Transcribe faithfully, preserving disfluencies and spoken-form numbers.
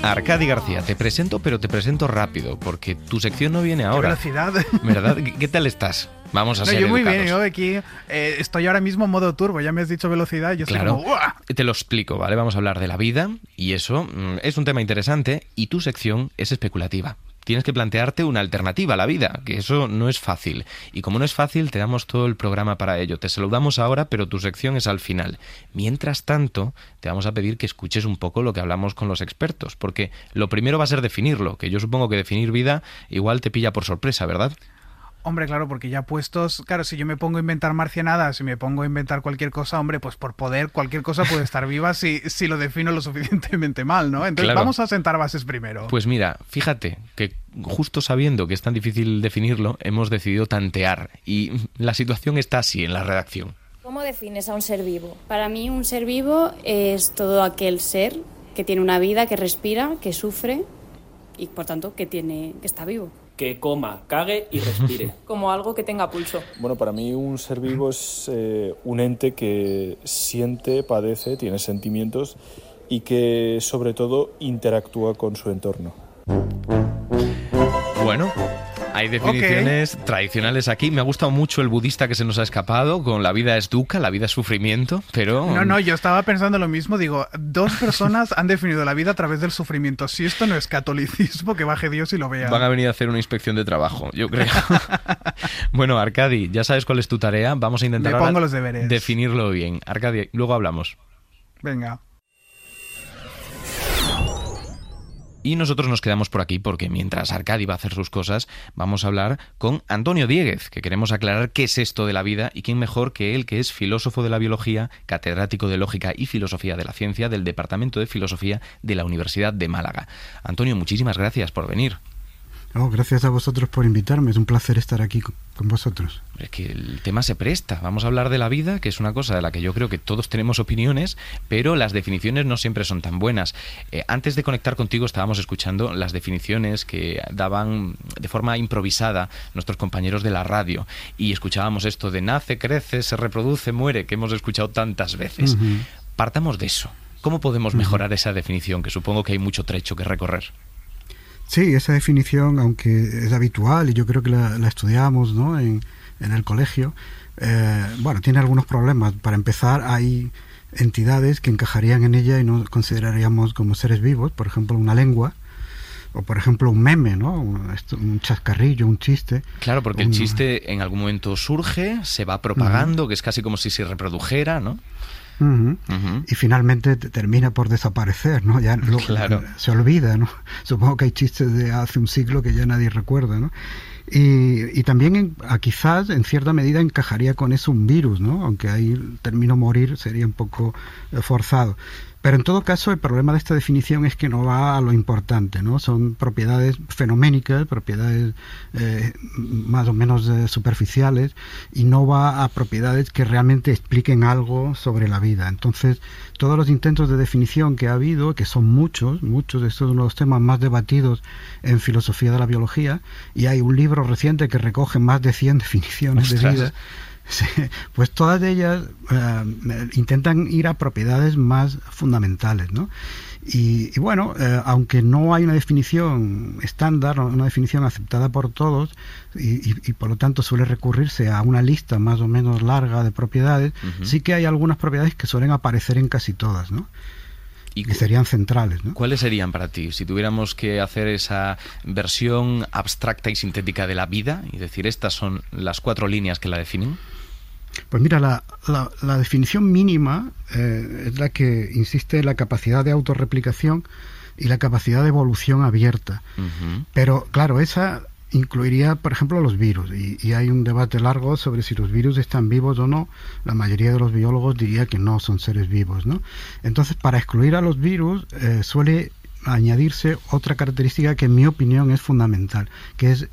Arcadi García, te presento, pero te presento rápido, porque tu sección no viene ahora. ¡Qué velocidad! ¿Verdad? ¿Qué tal estás? Vamos a no, ser yo muy educados. bien, yo aquí eh, estoy ahora mismo en modo turbo, ya me has dicho velocidad, yo Claro, estoy como ¡uah! Te lo explico, ¿vale? Vamos a hablar de la vida y eso mm, es un tema interesante y tu sección es especulativa. Tienes que plantearte una alternativa a la vida, que eso no es fácil. Y como no es fácil, te damos todo el programa para ello. Te saludamos ahora, pero tu sección es al final. Mientras tanto, te vamos a pedir que escuches un poco lo que hablamos con los expertos, porque lo primero va a ser definirlo, que yo supongo que definir vida igual te pilla por sorpresa, ¿verdad? Hombre, claro, porque ya puestos... Claro, si yo me pongo a inventar marcianadas, si me pongo a inventar cualquier cosa, hombre, pues por poder, cualquier cosa puede estar viva si, si lo defino lo suficientemente mal, ¿no? Entonces Claro. Vamos a sentar bases primero. Pues mira, fíjate que justo sabiendo que es tan difícil definirlo, hemos decidido tantear. Y la situación está así en la redacción. ¿Cómo defines a un ser vivo? Para mí un ser vivo es todo aquel ser que tiene una vida, que respira, que sufre y por tanto que tiene, que está vivo. Que coma, cague y respire. Como algo que tenga pulso. Bueno, para mí un ser vivo es eh, un ente que siente, padece, tiene sentimientos y que sobre todo interactúa con su entorno. Bueno, hay definiciones okay. tradicionales aquí. Me ha gustado mucho el budista que se nos ha escapado con la vida es dukkha, la vida es sufrimiento, pero... No, no, yo estaba pensando lo mismo. Digo, dos personas han definido la vida a través del sufrimiento. Si esto no es catolicismo, que baje Dios y lo vea. Van a venir a hacer una inspección de trabajo, yo creo. Bueno, Arcadi, ya sabes cuál es tu tarea. Vamos a intentar Me pongo los deberes. Definirlo bien. Arcadi, luego hablamos. Venga. Y nosotros nos quedamos por aquí porque mientras Arcadi va a hacer sus cosas, vamos a hablar con Antonio Dieguez, que queremos aclarar qué es esto de la vida y quién mejor que él, que es filósofo de la biología, catedrático de Lógica y Filosofía de la Ciencia del Departamento de Filosofía de la Universidad de Málaga. Antonio, muchísimas gracias por venir. Oh, gracias a vosotros por invitarme, es un placer estar aquí con, con vosotros. Es que el tema se presta, vamos a hablar de la vida, que es una cosa de la que yo creo que todos tenemos opiniones, pero las definiciones no siempre son tan buenas. Eh, antes de conectar contigo estábamos escuchando las definiciones que daban de forma improvisada nuestros compañeros de la radio y escuchábamos esto de nace, crece, se reproduce, muere, que hemos escuchado tantas veces. Uh-huh. Partamos de eso. ¿Cómo podemos mejorar uh-huh. esa definición, que supongo que hay mucho trecho que recorrer? Sí, esa definición, aunque es habitual y yo creo que la, la estudiamos, ¿no?, en, en el colegio, eh, bueno, tiene algunos problemas. Para empezar, hay entidades que encajarían en ella y no consideraríamos como seres vivos, por ejemplo, una lengua, o por ejemplo un meme, ¿no?, un, un chascarrillo, un chiste. Claro, porque un... el chiste en algún momento surge, se va propagando, uh-huh. que es casi como si se reprodujera, ¿no? Uh-huh. Uh-huh. Y finalmente termina por desaparecer, ¿no? Ya lo, claro. se olvida, ¿no? Supongo que hay chistes de hace un siglo que ya nadie recuerda, ¿no? Y, y también en, a quizás en cierta medida encajaría con eso un virus, ¿no? Aunque ahí el término morir sería un poco eh, forzado. Pero en todo caso el problema de esta definición es que no va a lo importante, ¿no? Son propiedades fenoménicas, propiedades eh, más o menos eh, superficiales, y no va a propiedades que realmente expliquen algo sobre la vida. Entonces, todos los intentos de definición que ha habido, que son muchos, muchos, estos son los temas más debatidos en filosofía de la biología, y hay un libro reciente que recoge más de cien definiciones ¡Ostras! de vida. Sí, pues todas ellas eh, intentan ir a propiedades más fundamentales, ¿no? Y, y bueno, eh, aunque no hay una definición estándar, una definición aceptada por todos, y, y, y por lo tanto suele recurrirse a una lista más o menos larga de propiedades, uh-huh. sí que hay algunas propiedades que suelen aparecer en casi todas, ¿no? Y que serían centrales, ¿no? ¿Cuáles serían para ti? Si tuviéramos que hacer esa versión abstracta y sintética de la vida y decir estas son las cuatro líneas que la definen. Pues mira, la, la, la definición mínima eh, es la que insiste en la capacidad de autorreplicación y la capacidad de evolución abierta. Uh-huh. Pero claro, esa incluiría, por ejemplo, los virus, y, y hay un debate largo sobre si los virus están vivos o no. La mayoría de los biólogos diría que no son seres vivos, ¿no? Entonces, para excluir a los virus eh, suele añadirse otra característica que en mi opinión es fundamental, que es